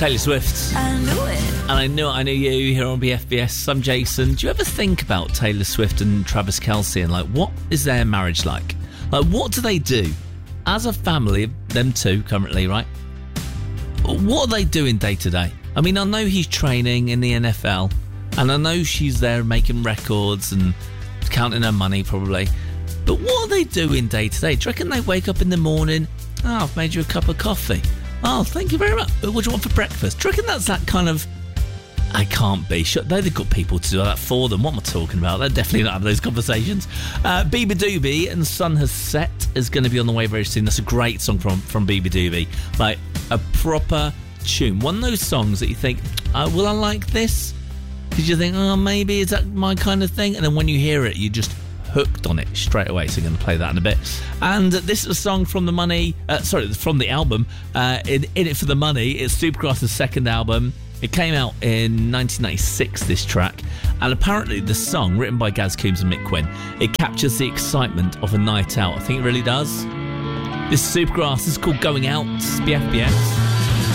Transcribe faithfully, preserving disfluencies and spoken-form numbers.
Taylor Swift. I knew it. And I knew it, I knew you here on B F B S. I'm Jason. Do you ever think about Taylor Swift and Travis Kelce and, like, what is their marriage like? Like, what do they do as a family, them two currently, right? What are they doing day to day? I mean, I know he's training in the N F L, and I know she's there making records and counting her money probably. But what are they doing day to day? Do you reckon they wake up in the morning? Oh, I've made you a cup of coffee. Oh, thank you very much. What do you want for breakfast? Do you reckon that's that kind of... I can't be. They've got people to do that for them. What am I talking about? They're definitely not having those conversations. Uh, Bieber Doobie and Sun Has Set is going to be on the way very soon. That's a great song from, from Bieber Doobie. Like, a proper tune. One of those songs that you think, oh, will I like this? Because you think, oh, maybe is that my kind of thing? And then when you hear it, you just hooked on it straight away. So I'm going to play that in a bit. And this is a song from the money, uh, sorry, from the album, uh, in, in It For The Money. It's Supergrass's second album. It came out in nineteen ninety-six, this track. And apparently the song, written by Gaz Coombs and Mick Quinn, it captures the excitement of a night out. I think it really does. This is Supergrass. This is called Going Out. B F B S.